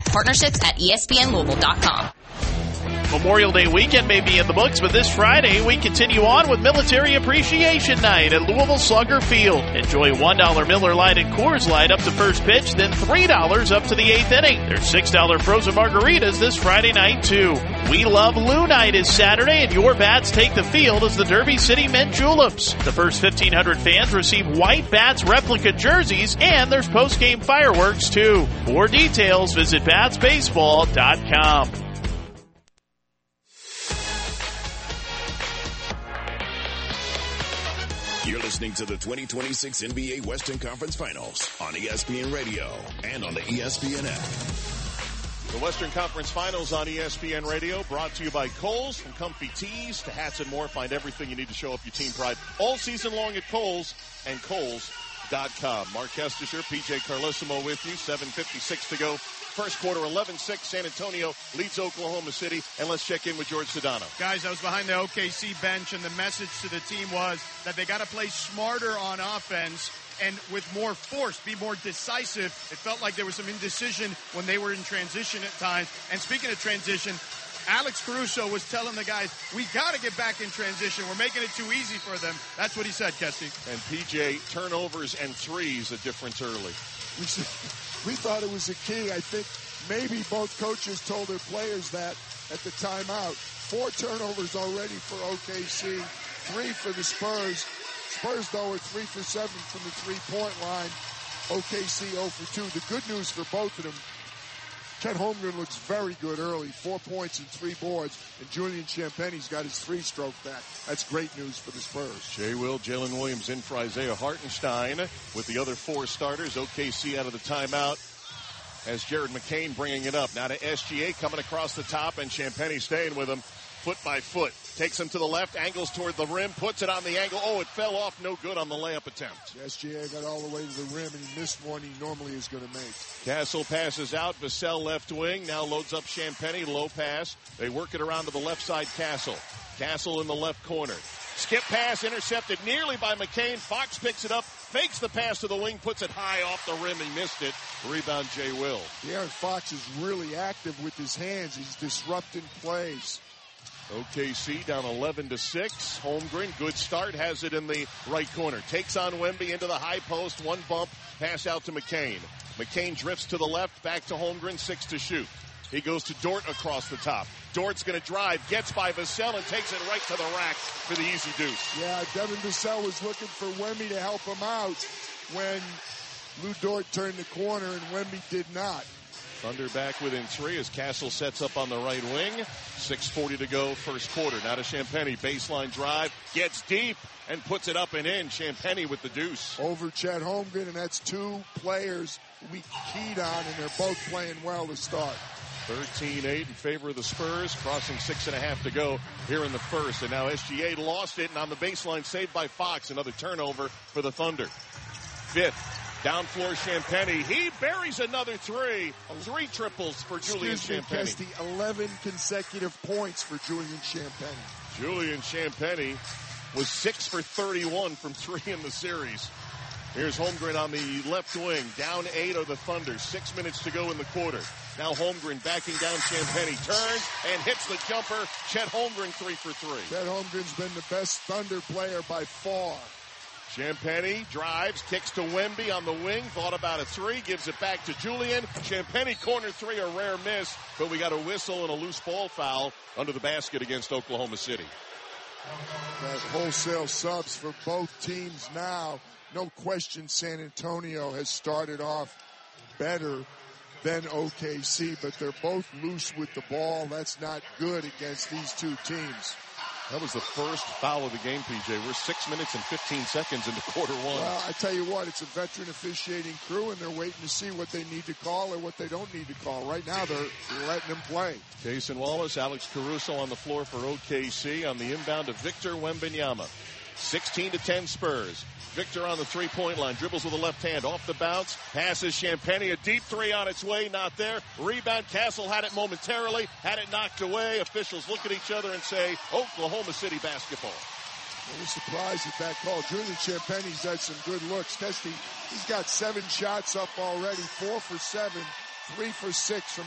partnerships at ESPNLouisville.com. Memorial Day weekend may be in the books, but this Friday we continue on with Military Appreciation Night at Louisville Slugger Field. Enjoy $1 Miller Lite and Coors Light up to first pitch, then $3 up to the 8th inning. There's $6 frozen margaritas this Friday night, too. We Love Lou Night is Saturday, and your bats take the field as the Derby City Mint Juleps. The first 1,500 fans receive white bats replica jerseys, and there's post-game fireworks, too. For details, visit batsbaseball.com. You're listening to the 2026 NBA Western Conference Finals on ESPN Radio and on the ESPN app. The Western Conference Finals on ESPN Radio, brought to you by Kohl's. From comfy tees to hats and more, find everything you need to show up your team pride all season long at Kohl's and Kohl's.com. Mark Kestisher, PJ Carlissimo with you. 7:56 to go. First quarter, 11-6. San Antonio leads Oklahoma City. And let's check in with George Sedano. Guys, I was behind the OKC bench, and the message to the team was that they got to play smarter on offense and with more force, be more decisive. It felt like there was some indecision when they were in transition at times. And speaking of transition, Alex Caruso was telling the guys, we got to get back in transition. We're making it too easy for them. That's what he said, Kesty. And PJ, turnovers and threes, a difference early. We thought it was a key. I think maybe both coaches told their players that at the timeout. 4 turnovers already for OKC, 3 for the Spurs. Spurs, though, are 3 for 7 from the three-point line. OKC 0 for 2. The good news for both of them, Chet Holmgren looks very good early, 4 points and 3 boards, and Julian Champagne's got his 3-stroke back. That's great news for the Spurs. Jay Will, Jalen Williams in for Isaiah Hartenstein with the other 4 starters. OKC out of the timeout as Jared McCain bringing it up. Now to SGA coming across the top, and Champagne staying with him foot by foot. Takes him to the left, angles toward the rim, puts it on the angle. Oh, it fell off, no good on the layup attempt. SGA got all the way to the rim, and he missed one he normally is going to make. Castle passes out, Vassell left wing, now loads up Champagne, low pass. They work it around to the left side, Castle. Castle in the left corner. Skip pass intercepted nearly by McCain. Fox picks it up, fakes the pass to the wing, puts it high off the rim. He missed it. Rebound, Jay Will. De'Aaron Fox is really active with his hands. He's disrupting plays. OKC down 11-6. Holmgren, good start, has it in the right corner. Takes on Wemby into the high post. One bump, pass out to McCain. McCain drifts to the left, back to Holmgren, 6 to shoot. He goes to Dort across the top. Dort's going to drive, gets by Vassell, and takes it right to the rack for the easy deuce. Yeah, Devin Vassell was looking for Wemby to help him out when Lou Dort turned the corner, and Wemby did not. Thunder back within 3 as Castle sets up on the right wing. 6:40 to go, first quarter. Now to Champagnie, baseline drive, gets deep, and puts it up and in. Champagnie with the deuce. Over Chet Holmgren, and that's 2 players we keyed on, and they're both playing well to start. 13-8 in favor of the Spurs, crossing 6.5 to go here in the first. And now SGA lost it, and on the baseline, saved by Fox. Another turnover for the Thunder. 5th. Down floor, Champagnie. He buries another 3. 3 triples for Julian Champagnie. 11 consecutive points for Julian Champagnie. Julian Champagnie was 6 for 31 from 3 in the series. Here's Holmgren on the left wing. Down 8 are the Thunder. 6 minutes to go in the quarter. Now Holmgren backing down Champagnie. Turns and hits the jumper. Chet Holmgren 3 for 3. Chet Holmgren's been the best Thunder player by far. Champagnie drives, kicks to Wemby on the wing, thought about a 3, gives it back to Julian. Champagnie corner 3, a rare miss, but we got a whistle and a loose ball foul under the basket against Oklahoma City. That wholesale subs for both teams now. No question San Antonio has started off better than OKC, but they're both loose with the ball. That's not good against these 2 teams. That was the first foul of the game, PJ. We're 6 minutes and 15 seconds into quarter 1. Well, I tell you what, it's a veteran officiating crew, and they're waiting to see what they need to call or what they don't need to call. Right now, they're letting them play. Cason Wallace, Alex Caruso on the floor for OKC on the inbound to Victor Wembanyama. 16-10 Spurs. Victor on the three-point line, dribbles with the left hand, off the bounce, passes Champagnie, a deep 3 on its way, not there. Rebound, Castle had it momentarily, had it knocked away. Officials look at each other and say, Oklahoma City basketball. I was surprised at that call. Julian Champagnie's had some good looks. Testy, he's got 7 shots up already, 4 for 7, 3 for 6 from